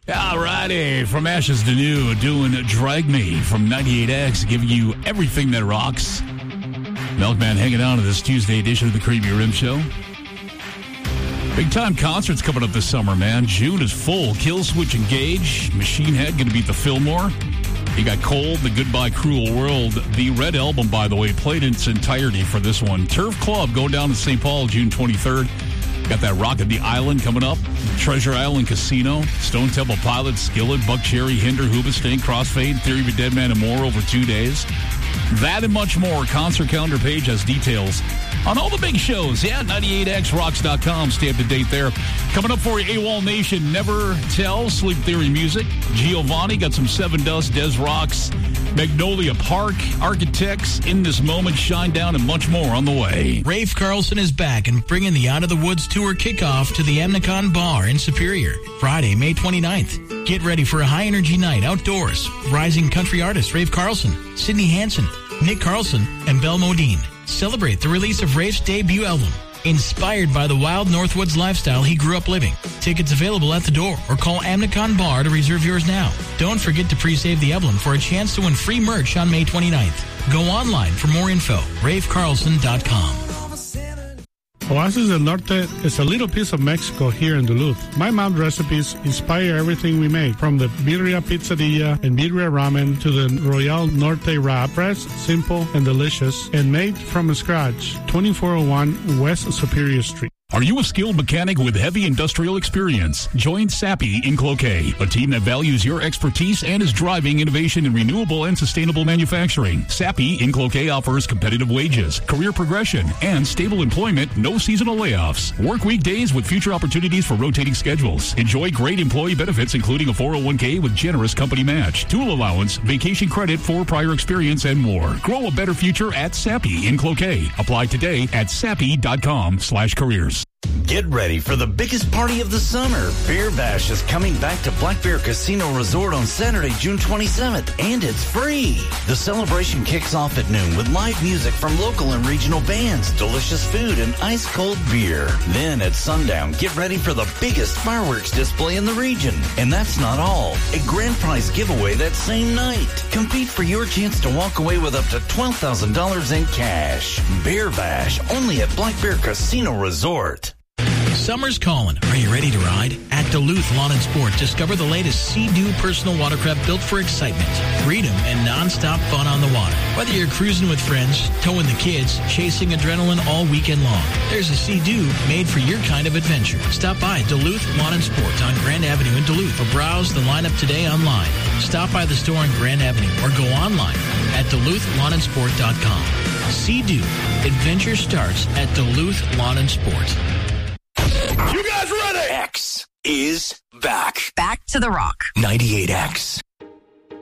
All righty, from Ashes to New, doing Drag Me from 98X, giving you everything that rocks. Milkman hanging out on this Tuesday edition of the Creamy Rim Show. Big time concerts coming up this summer, man. June is full. Killswitch Engage, Machine Head going to beat the Fillmore. You got Cold, The Goodbye Cruel World. The Red Album, by the way, played in its entirety for this one. Turf Club going down to St. Paul June 23rd. Got that Rock at the Island coming up. Treasure Island Casino. Stone Temple Pilots, Skillet, Buck Cherry, Hinder, Hoobastank, Crossfade, Theory of a Dead Man, and more over 2 days. That and much more. Concert calendar page has details on all the big shows. Yeah, 98xrocks.com. Stay up to date there. Coming up for you, AWOL Nation, Never Tell, Sleep Theory Music. Giovanni, got some Seven Dust, Des Rocks, Magnolia Park, Architects, In This Moment, Shine Down, and much more on the way. Rafe Carlson is back and bringing the Out of the Woods Tour kickoff to the Amnicon Bar in Superior, Friday, May 29th. Get ready for a high-energy night outdoors. Rising country artists Rafe Carlson, Sidney Hansen, Nick Carlson, and Belle Modine celebrate the release of Rafe's debut album, inspired by the wild Northwoods lifestyle he grew up living. Tickets available at the door or call Amnicon Bar to reserve yours now. Don't forget to pre-save the album for a chance to win free merch on May 29th. Go online for more info, rafecarlson.com. Oasis del Norte is a little piece of Mexico here in Duluth. My mom's recipes inspire everything we make, from the birria pizzeria and birria ramen to the Royal Norte wrap. Fresh, simple, and delicious, and made from scratch. 2401 West Superior Street. Are you a skilled mechanic with heavy industrial experience? Join Sappi in Cloquet, a team that values your expertise and is driving innovation in renewable and sustainable manufacturing. Sappi in Cloquet offers competitive wages, career progression, and stable employment, no seasonal layoffs. Work weekdays with future opportunities for rotating schedules. Enjoy great employee benefits, including a 401k with generous company match, tool allowance, vacation credit for prior experience, and more. Grow a better future at Sappi in Cloquet. Apply today at sappi.com/careers. Get ready for the biggest party of the summer. Beer Bash is coming back to Black Bear Casino Resort on Saturday, June 27th, and it's free. The celebration kicks off at noon with live music from local and regional bands, delicious food, and ice-cold beer. Then at sundown, get ready for the biggest fireworks display in the region. And that's not all. A grand prize giveaway that same night. Compete for your chance to walk away with up to $12,000 in cash. Beer Bash, only at Black Bear Casino Resort. Summer's calling. Are you ready to ride? At Duluth Lawn and Sport, discover the latest Sea-Doo personal watercraft built for excitement, freedom, and non-stop fun on the water. Whether you're cruising with friends, towing the kids, chasing adrenaline all weekend long, there's a Sea-Doo made for your kind of adventure. Stop by Duluth Lawn and Sport on Grand Avenue in Duluth or browse the lineup today online. Stop by the store on Grand Avenue or go online at DuluthLawnandSport.com. Sea-Doo. Adventure starts at Duluth Lawn and Sport. You guys ready? X is back. Back to the rock. 98X.